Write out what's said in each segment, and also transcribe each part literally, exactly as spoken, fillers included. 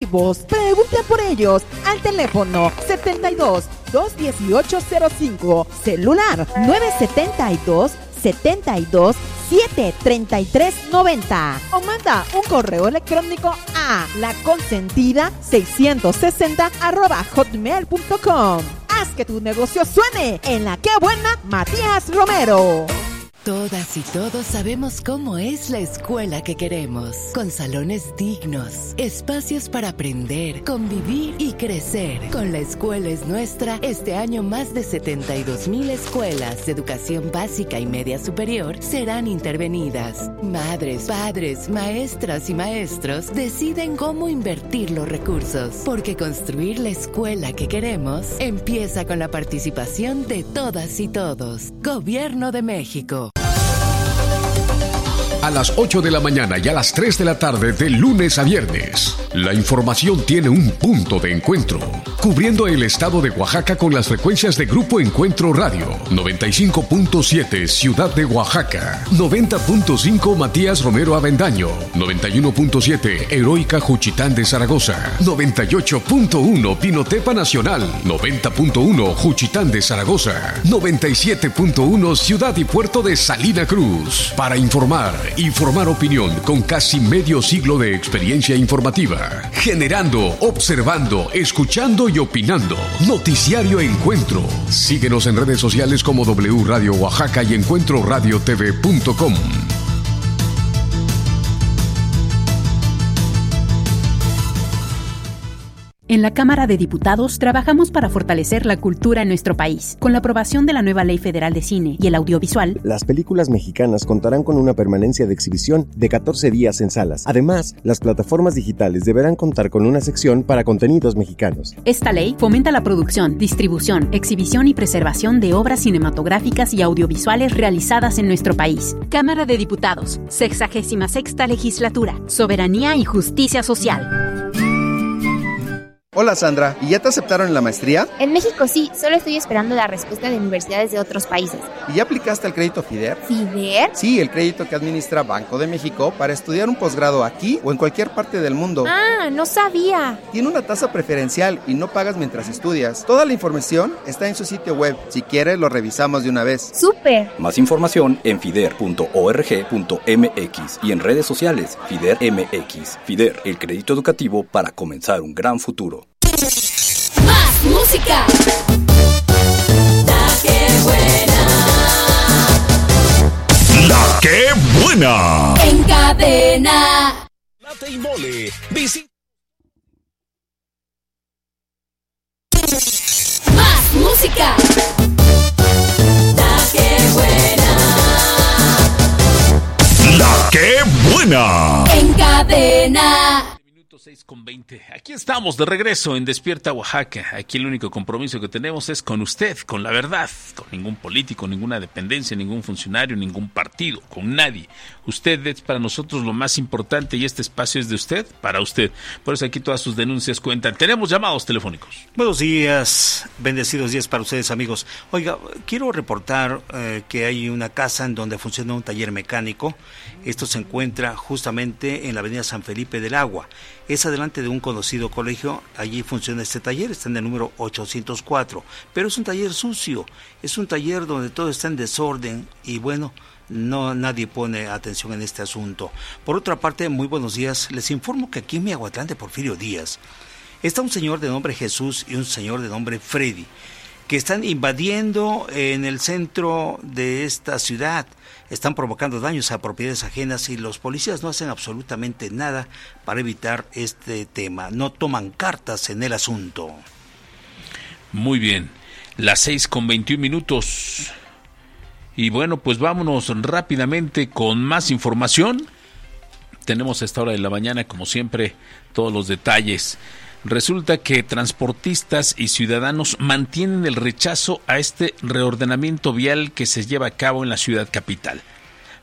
activos. Pregunta por ellos al teléfono setenta y dos, doscientos dieciocho cero cinco, celular nueve setenta y dos, setenta y dos, siete treinta y tres noventa, o manda un correo electrónico a laconsentida seiscientos sesenta arroba hotmail punto com. Haz que tu negocio suene en La Qué Buena Matías Romero. Todas y todos sabemos cómo es la escuela que queremos, con salones dignos, espacios para aprender, convivir y crecer. Con La Escuela es Nuestra, este año más de setenta y dos mil escuelas de educación básica y media superior serán intervenidas. Madres, padres, maestras y maestros deciden cómo invertir los recursos, porque construir la escuela que queremos empieza con la participación de todas y todos. Gobierno de México. A las ocho de la mañana y a las tres de la tarde de lunes a viernes, la información tiene un punto de encuentro, cubriendo el estado de Oaxaca con las frecuencias de Grupo Encuentro Radio, noventa y cinco punto siete Ciudad de Oaxaca, noventa punto cinco Matías Romero Avendaño, noventa y uno punto siete Heroica Juchitán de Zaragoza, noventa y ocho punto uno Pinotepa Nacional, noventa punto uno Juchitán de Zaragoza, noventa y siete punto uno Ciudad y Puerto de Salina Cruz. Para informar y formar opinión con casi medio siglo de experiencia informativa, generando, observando, escuchando y opinando. Noticiario Encuentro. Síguenos en redes sociales como W Radio Oaxaca y encuentro radio t v punto com. En la Cámara de Diputados trabajamos para fortalecer la cultura en nuestro país. Con la aprobación de la nueva Ley Federal de Cine y el Audiovisual, las películas mexicanas contarán con una permanencia de exhibición de catorce días en salas. Además, las plataformas digitales deberán contar con una sección para contenidos mexicanos. Esta ley fomenta la producción, distribución, exhibición y preservación de obras cinematográficas y audiovisuales realizadas en nuestro país. Cámara de Diputados, sexagésima sexta Legislatura, Soberanía y Justicia Social. Hola Sandra, ¿y ya te aceptaron en la maestría? En México sí, solo estoy esperando la respuesta de universidades de otros países. ¿Y ya aplicaste al crédito FIDER? ¿FIDER? Sí, el crédito que administra Banco de México para estudiar un posgrado aquí o en cualquier parte del mundo. Ah, no sabía. Tiene una tasa preferencial y no pagas mientras estudias. Toda la información está en su sitio web. Si quieres, lo revisamos de una vez. ¡Súper! Más información en fider punto org punto m x y en redes sociales FIDER M X. FIDER, el crédito educativo para comenzar un gran futuro. Más música. La que buena. La que buena. En cadena. Late y mole. Visita. Más música. La que buena. La que buena. En cadena. seis con veinte. Aquí estamos de regreso en Despierta Oaxaca. Aquí el único compromiso que tenemos es con usted, con la verdad, con ningún político, ninguna dependencia, ningún funcionario, ningún partido, con nadie. Usted es para nosotros lo más importante y este espacio es de usted, para usted. Por eso aquí todas sus denuncias cuentan. Tenemos llamados telefónicos. Buenos días, bendecidos días para ustedes, amigos. Oiga, quiero reportar eh, que hay una casa en donde funciona un taller mecánico. Esto se encuentra justamente en la avenida San Felipe del Agua. Es adelante de un conocido colegio, allí funciona este taller, está en el número ochocientos cuatro, pero es un taller sucio, es un taller donde todo está en desorden y bueno, no nadie pone atención en este asunto. Por otra parte, muy buenos días, les informo que aquí en Miahuatlán de Porfirio Díaz está un señor de nombre Jesús y un señor de nombre Freddy, que están invadiendo en el centro de esta ciudad. Están provocando daños a propiedades ajenas y los policías no hacen absolutamente nada para evitar este tema. No toman cartas en el asunto. Muy bien, las seis con veintiún minutos. Y bueno, pues vámonos rápidamente con más información. Tenemos a esta hora de la mañana, como siempre, todos los detalles. Resulta que transportistas y ciudadanos mantienen el rechazo a este reordenamiento vial que se lleva a cabo en la ciudad capital.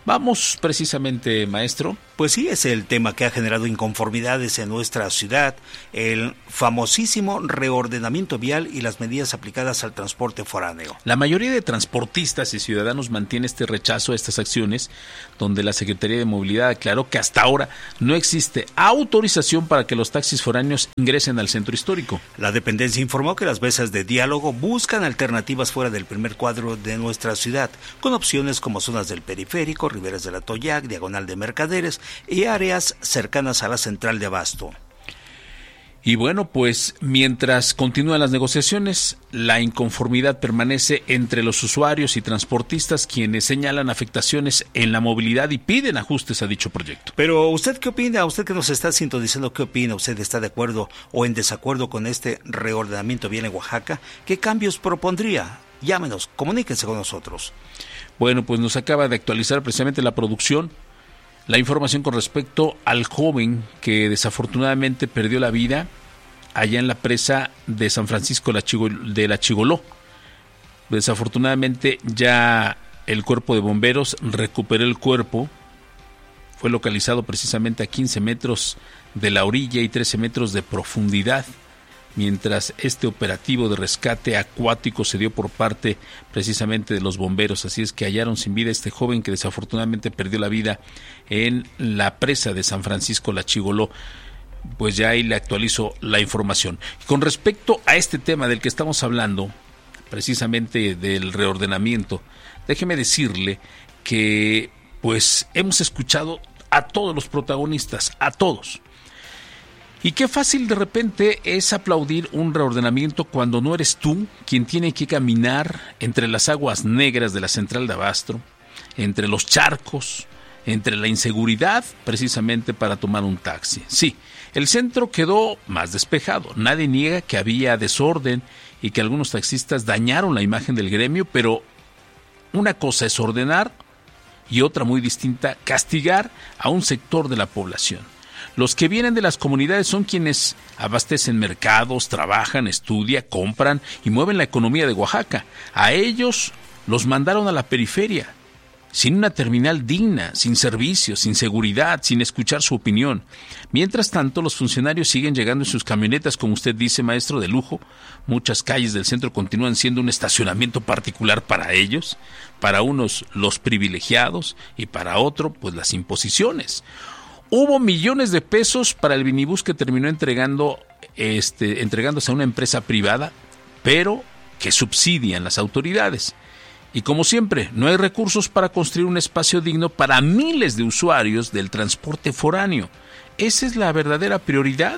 Vamos precisamente, maestro. Pues sí, es el tema que ha generado inconformidades en nuestra ciudad, el famosísimo reordenamiento vial y las medidas aplicadas al transporte foráneo. La mayoría de transportistas y ciudadanos mantiene este rechazo a estas acciones, donde la Secretaría de Movilidad aclaró que hasta ahora no existe autorización para que los taxis foráneos ingresen al centro histórico. La dependencia informó que las mesas de diálogo buscan alternativas fuera del primer cuadro de nuestra ciudad, con opciones como zonas del periférico, Riberas del Atoyac, Diagonal de Mercaderes y áreas cercanas a la central de abasto. Y bueno, pues mientras continúan las negociaciones, la inconformidad permanece entre los usuarios y transportistas, quienes señalan afectaciones en la movilidad y piden ajustes a dicho proyecto. Pero ¿usted qué opina? ¿Usted que nos está sintonizando, qué opina? ¿Usted está de acuerdo o en desacuerdo con este reordenamiento vial en Oaxaca? ¿Qué cambios propondría? Llámenos, comuníquense con nosotros. Bueno, pues nos acaba de actualizar precisamente la producción la información con respecto al joven que desafortunadamente perdió la vida allá en la presa de San Francisco de la Chigoló. Desafortunadamente ya el cuerpo de bomberos recuperó el cuerpo. Fue localizado precisamente a quince metros de la orilla y trece metros de profundidad, mientras este operativo de rescate acuático se dio por parte precisamente de los bomberos. Así es que hallaron sin vida a este joven que desafortunadamente perdió la vida en la presa de San Francisco La Chigoló. Pues ya ahí le actualizo la información. Con respecto a este tema del que estamos hablando, precisamente del reordenamiento, déjeme decirle que pues hemos escuchado a todos los protagonistas, a todos. Y qué fácil de repente es aplaudir un reordenamiento cuando no eres tú quien tiene que caminar entre las aguas negras de la central de abasto, entre los charcos, entre la inseguridad, precisamente para tomar un taxi. Sí, el centro quedó más despejado. Nadie niega que había desorden y que algunos taxistas dañaron la imagen del gremio, pero una cosa es ordenar y otra muy distinta, castigar a un sector de la población. Los que vienen de las comunidades son quienes abastecen mercados, trabajan, estudian, compran y mueven la economía de Oaxaca. A ellos los mandaron a la periferia, sin una terminal digna, sin servicios, sin seguridad, sin escuchar su opinión. Mientras tanto, los funcionarios siguen llegando en sus camionetas, como usted dice, maestro, de lujo. Muchas calles del centro continúan siendo un estacionamiento particular para ellos, para unos los privilegiados y para otros pues las imposiciones. Hubo millones de pesos para el minibús que terminó entregando, este, entregándose a una empresa privada, pero que subsidian las autoridades. Y como siempre, no hay recursos para construir un espacio digno para miles de usuarios del transporte foráneo. ¿Esa es la verdadera prioridad?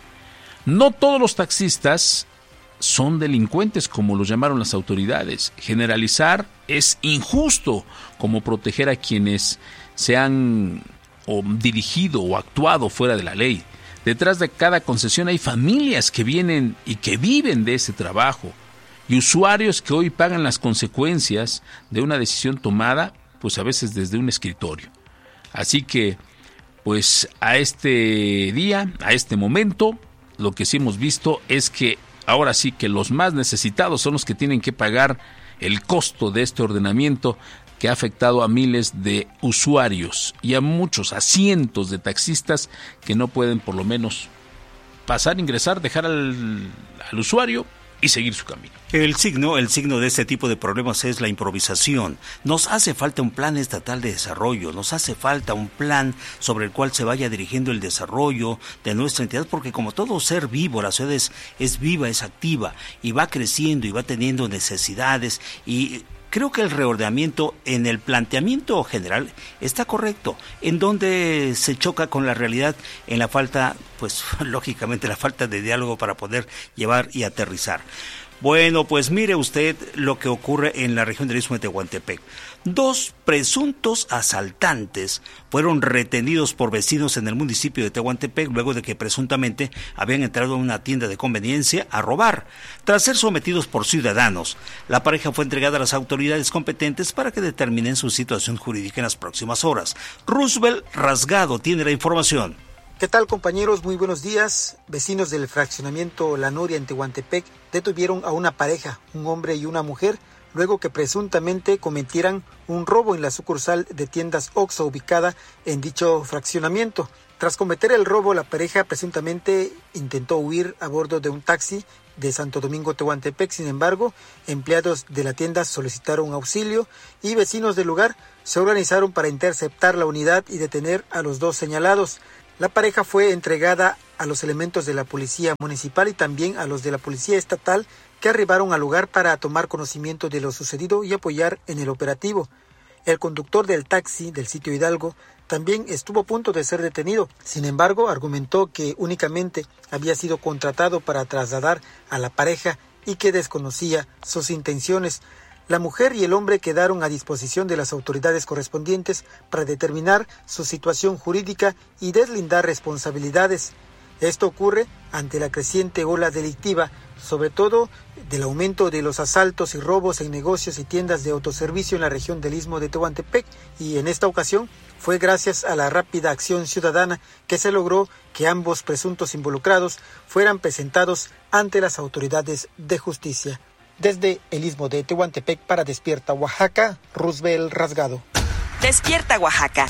No todos los taxistas son delincuentes, como los llamaron las autoridades. Generalizar es injusto, como proteger a quienes se han o dirigido o actuado fuera de la ley. Detrás de cada concesión hay familias que vienen y que viven de ese trabajo y usuarios que hoy pagan las consecuencias de una decisión tomada, pues a veces desde un escritorio. Así que, pues a este día, a este momento, lo que sí hemos visto es que ahora sí que los más necesitados son los que tienen que pagar el costo de este ordenamiento que ha afectado a miles de usuarios y a muchos, a cientos de taxistas que no pueden por lo menos pasar, ingresar, dejar al, al usuario y seguir su camino. El signo, el signo de este tipo de problemas es la improvisación. Nos hace falta un plan estatal de desarrollo, nos hace falta un plan sobre el cual se vaya dirigiendo el desarrollo de nuestra entidad, porque como todo ser vivo, la ciudad es, es viva, es activa y va creciendo y va teniendo necesidades, y creo que el reordenamiento en el planteamiento general está correcto. En donde se choca con la realidad, en la falta, pues lógicamente la falta de diálogo para poder llevar y aterrizar. Bueno, pues mire usted lo que ocurre en la región del Istmo de Tehuantepec. Dos presuntos asaltantes fueron retenidos por vecinos en el municipio de Tehuantepec luego de que presuntamente habían entrado a una tienda de conveniencia a robar. Tras ser sometidos por ciudadanos, la pareja fue entregada a las autoridades competentes para que determinen su situación jurídica en las próximas horas. Roosevelt Rasgado tiene la información. ¿Qué tal, compañeros? Muy buenos días. Vecinos del fraccionamiento La Noria en Tehuantepec detuvieron a una pareja, un hombre y una mujer, luego que presuntamente cometieran un robo en la sucursal de tiendas Oxxo ubicada en dicho fraccionamiento. Tras cometer el robo, la pareja presuntamente intentó huir a bordo de un taxi de Santo Domingo Tehuantepec. Sin embargo, empleados de la tienda solicitaron auxilio y vecinos del lugar se organizaron para interceptar la unidad y detener a los dos señalados. La pareja fue entregada a los elementos de la policía municipal y también a los de la policía estatal, que arribaron al lugar para tomar conocimiento de lo sucedido y apoyar en el operativo. El conductor del taxi del sitio Hidalgo también estuvo a punto de ser detenido. Sin embargo, argumentó que únicamente había sido contratado para trasladar a la pareja y que desconocía sus intenciones. La mujer y el hombre quedaron a disposición de las autoridades correspondientes para determinar su situación jurídica y deslindar responsabilidades. Esto ocurre ante la creciente ola delictiva, sobre todo del aumento de los asaltos y robos en negocios y tiendas de autoservicio en la región del Istmo de Tehuantepec, y en esta ocasión fue gracias a la rápida acción ciudadana que se logró que ambos presuntos involucrados fueran presentados ante las autoridades de justicia. Desde el Istmo de Tehuantepec para Despierta Oaxaca, Roosevelt Rasgado. Despierta Oaxaca.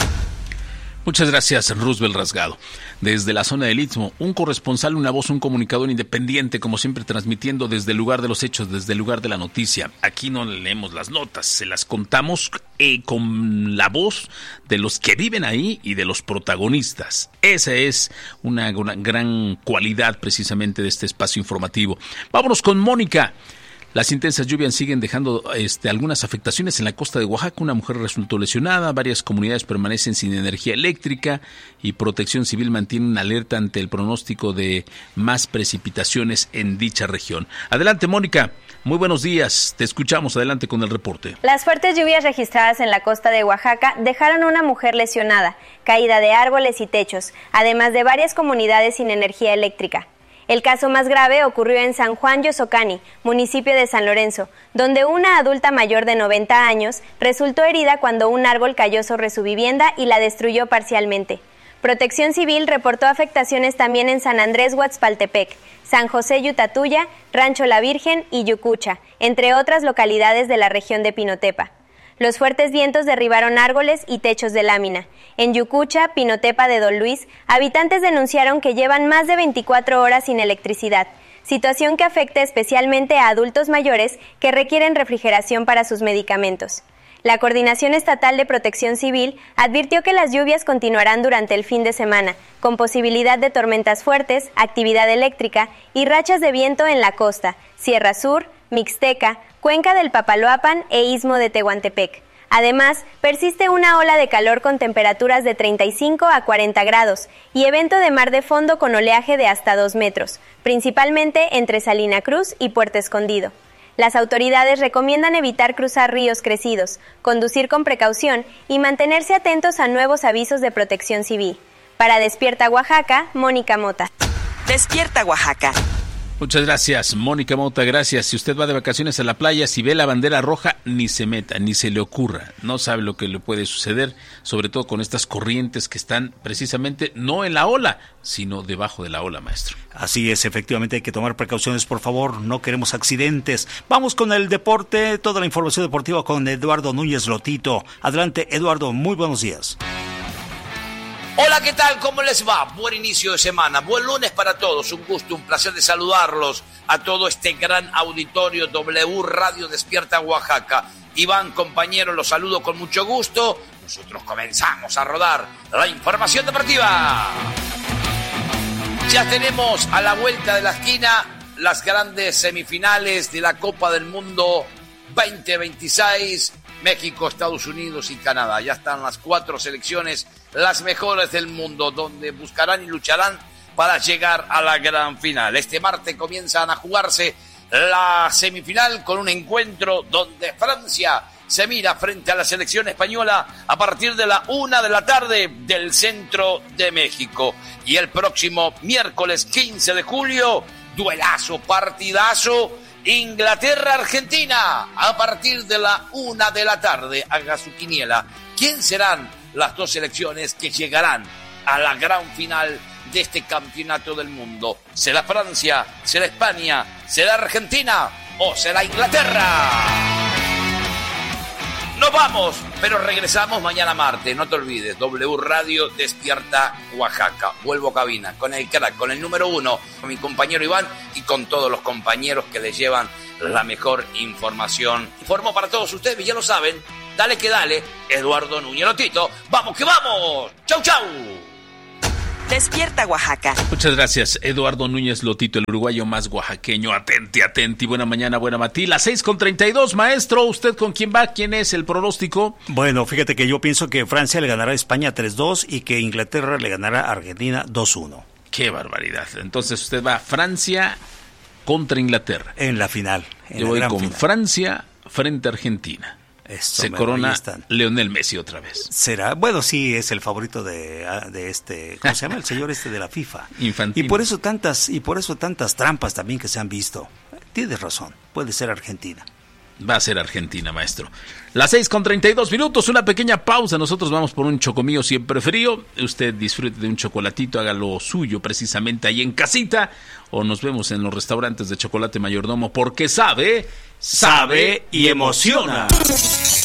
Muchas gracias, Roosevelt Rasgado. Desde la zona del Istmo, un corresponsal, una voz, un comunicador independiente, como siempre transmitiendo desde el lugar de los hechos, desde el lugar de la noticia. Aquí no leemos las notas, se las contamos eh, con la voz de los que viven ahí y de los protagonistas. Esa es una, una gran cualidad precisamente de este espacio informativo. Vámonos con Mónica. Las intensas lluvias siguen dejando este, algunas afectaciones en la costa de Oaxaca. Una mujer resultó lesionada, varias comunidades permanecen sin energía eléctrica y Protección Civil mantiene una alerta ante el pronóstico de más precipitaciones en dicha región. Adelante, Mónica. Muy buenos días. Te escuchamos. Adelante con el reporte. Las fuertes lluvias registradas en la costa de Oaxaca dejaron a una mujer lesionada, caída de árboles y techos, además de varias comunidades sin energía eléctrica. El caso más grave ocurrió en San Juan Yosocani, municipio de San Lorenzo, donde una adulta mayor de noventa años resultó herida cuando un árbol cayó sobre su vivienda y la destruyó parcialmente. Protección Civil reportó afectaciones también en San Andrés Huatzpaltepec, San José Yutatuya, Rancho La Virgen y Yucucha, entre otras localidades de la región de Pinotepa. Los fuertes vientos derribaron árboles y techos de lámina. En Yucucha, Pinotepa de Don Luis, habitantes denunciaron que llevan más de veinticuatro horas sin electricidad, situación que afecta especialmente a adultos mayores que requieren refrigeración para sus medicamentos. La Coordinación Estatal de Protección Civil advirtió que las lluvias continuarán durante el fin de semana, con posibilidad de tormentas fuertes, actividad eléctrica y rachas de viento en la costa, Sierra Sur, Mixteca, Cuenca del Papaloapan e Istmo de Tehuantepec. Además, persiste una ola de calor con temperaturas de treinta y cinco a cuarenta grados y evento de mar de fondo con oleaje de hasta dos metros, principalmente entre Salina Cruz y Puerto Escondido. Las autoridades recomiendan evitar cruzar ríos crecidos, conducir con precaución y mantenerse atentos a nuevos avisos de Protección Civil. Para Despierta Oaxaca, Mónica Mota. Despierta Oaxaca. Muchas gracias, Mónica Mota, gracias. Si usted va de vacaciones a la playa, si ve la bandera roja, ni se meta, ni se le ocurra. No sabe lo que le puede suceder, sobre todo con estas corrientes que están precisamente no en la ola, sino debajo de la ola, maestro. Así es, efectivamente hay que tomar precauciones, por favor, no queremos accidentes. Vamos con el deporte, toda la información deportiva con Eduardo Núñez Lotito. Adelante, Eduardo, muy buenos días. Hola, ¿qué tal? ¿Cómo les va? Buen inicio de semana, buen lunes para todos, un gusto, un placer de saludarlos a todo este gran auditorio W Radio Despierta Oaxaca. Iván, compañero, los saludo con mucho gusto. Nosotros comenzamos a rodar la información deportiva. Ya tenemos a la vuelta de la esquina las grandes semifinales de la Copa del Mundo veinte veintiséis, México, Estados Unidos y Canadá. Ya están las cuatro selecciones, las mejores del mundo, donde buscarán y lucharán para llegar a la gran final. Este martes comienzan a jugarse la semifinal con un encuentro donde Francia se mira frente a la selección española a partir de la una de la tarde del centro de México. Y el próximo miércoles quince de julio, duelazo, partidazo, Inglaterra-Argentina a partir de la una de la tarde. Haga su quiniela. ¿Quién serán las dos selecciones que llegarán a la gran final de este campeonato del mundo? ¿Será Francia? ¿Será España? ¿Será Argentina? ¿O será Inglaterra? Nos vamos, pero regresamos mañana martes. No te olvides, W Radio Despierta Oaxaca. Vuelvo a cabina con el crack, con el número uno, con mi compañero Iván y con todos los compañeros que les llevan la mejor información. Informo para todos ustedes, ya lo saben. Dale que dale, Eduardo Núñez Lotito. ¡Vamos que vamos! ¡Chau, chau! Despierta Oaxaca. Muchas gracias, Eduardo Núñez Lotito, el uruguayo más oaxaqueño. Atenti, atenti, buena mañana, buena matí. Las seis con treinta y dos, maestro, ¿usted con quién va? ¿Quién es el pronóstico? Bueno, fíjate que yo pienso que Francia le ganará a España tres dos y que Inglaterra le ganará a Argentina dos uno. ¡Qué barbaridad! Entonces usted va a Francia contra Inglaterra. En la final. En yo la voy gran con final. Francia frente a Argentina. Esto, Se me- corona ahí están. Lionel Messi otra vez. Será, bueno, sí, es el favorito de, de este, ¿cómo se llama? El señor este de la FIFA. Infantino. Y por eso tantas, y por eso tantas trampas también que se han visto. Tienes razón, puede ser Argentina. Va a ser Argentina, maestro. Las seis con treinta y dos minutos, una pequeña pausa. Nosotros vamos por un chocomío siempre frío. Usted disfrute de un chocolatito, haga lo suyo precisamente ahí en casita. O nos vemos en los restaurantes de Chocolate Mayordomo, porque sabe, sabe y emociona.